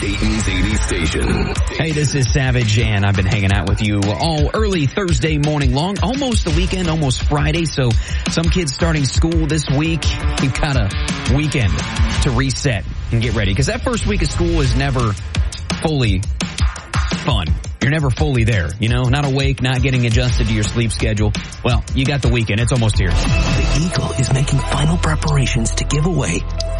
Dayton's 80 station. Hey, this is Savage, and I've been hanging out with you all early Thursday morning long. Almost the weekend, almost Friday, so some kids starting school this week. You've got a weekend to reset and get ready, because that first week of school is never fully fun. You're never fully there, you know, not awake, not getting adjusted to your sleep schedule. Well, you got the weekend. It's almost here. The Eagle is making final preparations to give away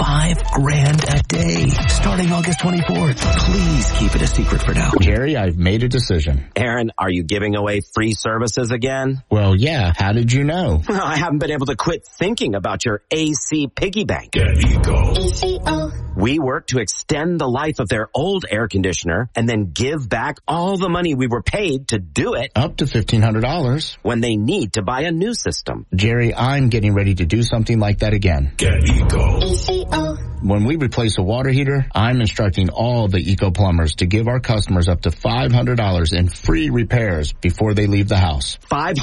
$5,000 a day starting August 24th. Please keep it a secret for now. Jerry, I've made a decision. Aaron, are you giving away free services again? Well, yeah. How did you know? I haven't been able to quit thinking about your AC piggy bank. Get Eco. ECO. We work to extend the life of their old air conditioner and then give back all the money we were paid to do it. Up to $1,500. When they need to buy a new system. Jerry, I'm getting ready to do something like that again. Get Eco. ECO. When we replace a water heater, I'm instructing all the Eco plumbers to give our customers up to $500 in free repairs before they leave the house.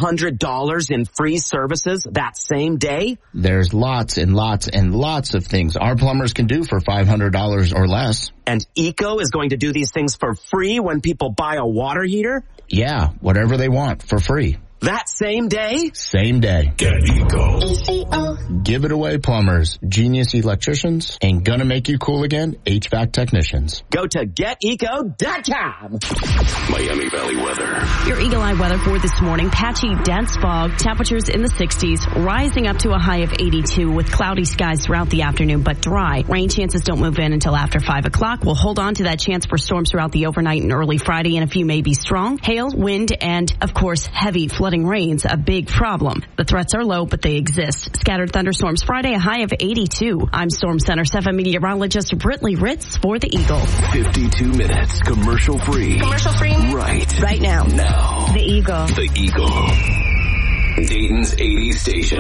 $500 in free services that same day? There's lots and lots and lots of things our plumbers can do for $500 or less. And Eco is going to do these things for free when people buy a water heater? Yeah, whatever they want for free. That same day? Same day. Get Eco. ECO. Give it away, plumbers, genius electricians, and gonna make you cool again, HVAC technicians. Go to geteco.com. Miami Valley weather. Your Eagle Eye weather for this morning. Patchy, dense fog, temperatures in the 60s, rising up to a high of 82 with cloudy skies throughout the afternoon, but dry. Rain chances don't move in until after 5 o'clock. We'll hold on to that chance for storms throughout the overnight and early Friday, and a few may be strong. Hail, wind, and, of course, heavy flooding rain's a big problem. The threats are low, but they exist. Scattered thunderstorms Friday, a high of 82. I'm Storm Center 7 meteorologist Brittany Ritz for the Eagle. 52 minutes commercial free. Commercial free? Right. Right now. Now. The Eagle. The Eagle. Dayton's 80 station.